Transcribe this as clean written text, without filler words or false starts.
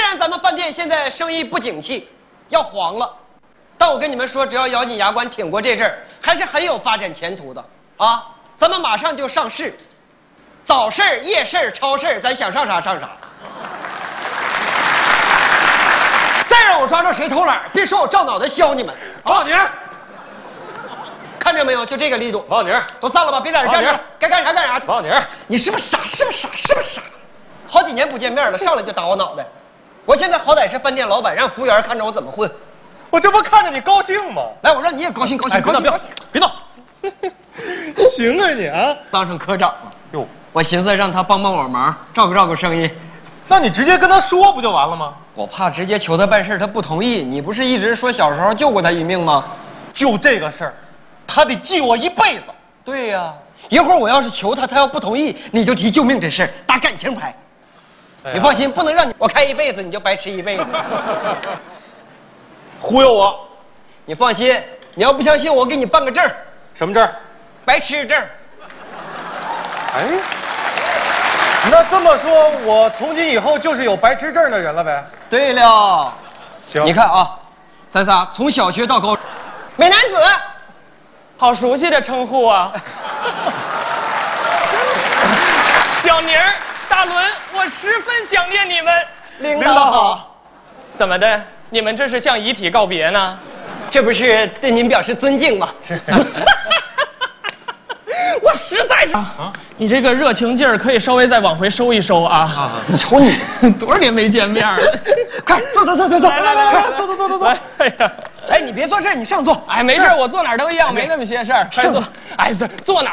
然咱们饭店现在生意不景气，要黄了，但我跟你们说，只要咬紧牙关挺过这阵儿，还是很有发展前途的啊！咱们马上就上市，早市、夜市、超市，咱想上啥上啥。再让我抓住谁偷懒，别说我照脑袋削你们！ 王小宁， 看着没有，就这个力度。 王小宁， 都散了吧，别在这站着了，该干啥干啥去。 王小宁， 你是不是傻？是不是傻？是不是傻？好几年不见面了，上来就打我脑袋。我现在好歹是饭店老板，让服务员看着我怎么混。 我这不看着你高兴吗？ 来，我让你也高兴高兴高兴。 别闹！行啊你啊， 当上科长了。 哟， 我寻思让他帮帮我忙，照顾生意。 那你直接跟他说不就完了吗？ 我怕直接求他办事，他不同意。你不是一直说小时候救过他一命吗？ 就这个事儿，他得记我一辈子。 对呀，一会儿我要是求他，他要不同意，你就提救命这事儿，打感情牌。你放心，不能让我开一辈子，你就白吃一辈子。 忽悠我？ 你放心，你要不相信，我给你办个证。 什么证？ 白痴证。 哎，那这么说，我从今以后就是有白痴证的人了呗？ 对了， 行， 你看啊，咱仨从小学到高中，美男子， 好熟悉的称呼啊！小宁儿、大伦，我十分想念你们。 领导好， 怎么的？你们这是向遗体告别呢？ 这不是对您表示尊敬吗？ 是。 我实在是你这个热情劲儿可以稍微再往回收一收啊！ 你瞅你， 多少年没见面了？ 快坐， 来，走！哎呀， 哎，你别坐这儿，你上座。 哎，没事，我坐哪儿都一样，没那么些事儿。快坐。哎，坐哪